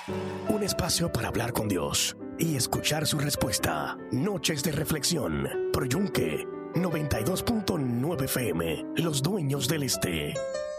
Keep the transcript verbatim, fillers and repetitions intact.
Un espacio para hablar con Dios y escuchar su respuesta. Noches de reflexión. Pro Yunque noventa y dos punto nueve F M. Los dueños del este.